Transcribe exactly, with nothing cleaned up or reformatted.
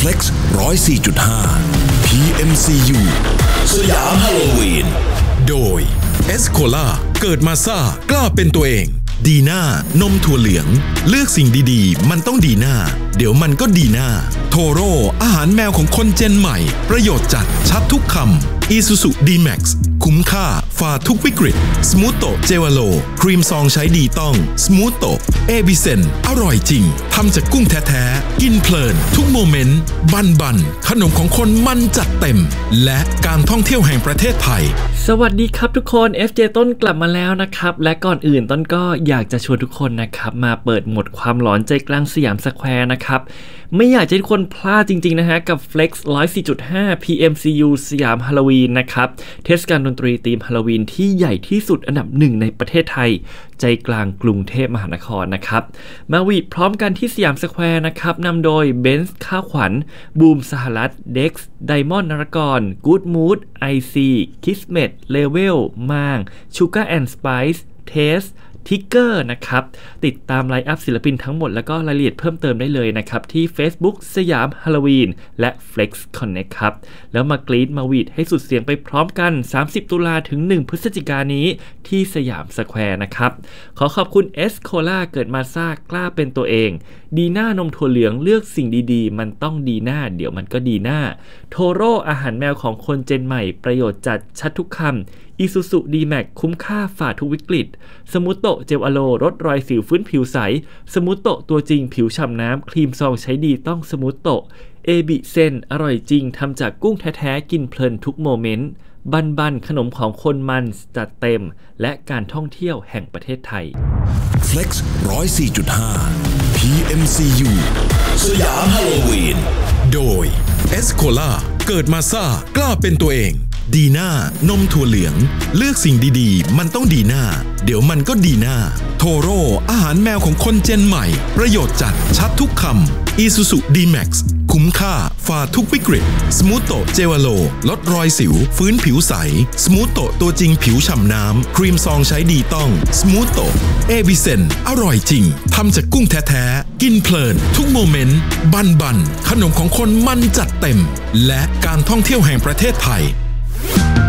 Flex หนึ่งศูนย์สี่จุดห้า พี เอ็ม ซี ยู สยามฮาโลวีนโดยเอสโคล่าเกิดมาซ่ากล้าเป็นตัวเองดีน่านมถั่วเหลืองเลือกสิ่งดีๆมันต้องดีน่าเดี๋ยวมันก็ดีน่าโทโร่อาหารแมวของคนเจนใหม่ประโยชน์จัดชัดทุกคำ Isuzu ดี แม็กซ์ คุ้มค่าฝ่าทุกวิกฤตสมูทโตเจวาโลครีมซองใช้ดีต้องสมูทโตเอบิเซนอร่อยจริงทำจากกุ้งแท้ๆกินเพลินทุกโมเมนต์บันบันขนมของคนมันจัดเต็มและการท่องเที่ยวแห่งประเทศไทยสวัสดีครับทุกคน เอฟ เจ ต้นกลับมาแล้วนะครับและก่อนอื่นต้นก็อยากจะชวนทุกคนนะครับมาเปิดโหมดความหลอนใจกลางสยามสแควร์นะครับไม่อยากจะให้ทุกคนพลาดจริงๆนะฮะกับ Flex หนึ่งศูนย์สี่จุดห้า พี เอ็ม ซี ยู สยามฮาโลวีนนะครับเทศกาลดนตรีธีมฮาโลวีนที่ใหญ่ที่สุดอันดับหนึ่งในประเทศไทยใจกลางกรุงเทพมหานครนะครับมาวีดพร้อมกันที่สยามสแควร์นะครับนำโดยเบนซ์ข้าวขวัญบูมสหรัฐเด็กซ์ไดมอนด์นรกรกู๊ดมูดไอซีคิสเมดเลเวลมางชูการ์แอนด์สไปซ์เทสทิกเกอร์นะครับติดตามไลน์อัพศิลปินทั้งหมดแล้วก็รายละเอียดเพิ่มเติมได้เลยนะครับที่ Facebook สยามฮาโลวีนและ Flex Connect ครับแล้วมากรีดมาวีดให้สุดเสียงไปพร้อมกันสามสิบตุลาถึงหนึ่งพฤศจิกายนนี้ที่สยามสแควร์นะครับขอขอบคุณเอสโคล่าเกิดมาซ่ากล้าเป็นตัวเองดีน่านมถั่วเหลืองเลือกสิ่งดีๆมันต้องดีน่าเดี๋ยวมันก็ดีน่าโทโร่อาหารแมวของคนเจนใหม่ประโยชน์จัดชัดทุกคำIsuzu ดี แม็กซ์ คุ้มค่าฝ่าทุกวิกฤตสมูทโตเจลอะโลลดรอยสิวฟื้นผิวใสสมูทโตตัวจริงผิวฉ่ำน้ำครีมซองใช้ดีต้องสมูทโตเอบิเซนอร่อยจริงทำจากกุ้งแท้ๆกินเพลินทุกโมเมนต์บันบันขนมของคนมันจัดเต็มและการท่องเที่ยวแห่งประเทศไทย Flex หนึ่งศูนย์สี่จุดห้า พี เอ็ม ซี ยู สยามฮาโลวีนโดยเอสโคล่าเกิดมาซ่ากล้าเป็นตัวเองดีน่านมถั่วเหลืองเลือกสิ่งดีๆมันต้องดีน่าเดี๋ยวมันก็ดีน่าโทโร่อาหารแมวของคนเจนใหม่ประโยชน์จัดชัดทุกคำ Isuzu ดี แม็กซ์ คุ้มค่าฝ่าทุกวิกฤตสมูทโตเจวาโลลดรอยสิวฟื้นผิวใสสมูทโตตัวจริงผิวฉ่ำน้ำครีมซองใช้ดีต้องสมูทโตเอบิเซนอร่อยจริงทำจากกุ้งแท้ๆกินเพลินทุกโมเมนต์บันบันขนมของคนมันจัดเต็มและการท่องเที่ยวแห่งประเทศไทย